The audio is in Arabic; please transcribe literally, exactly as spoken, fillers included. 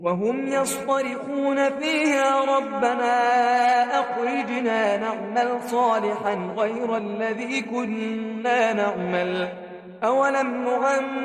وهم يصطرخون فيها ربنا أخرجنا نعمل صالحا غير الذي كنا نعمل أولم نعمل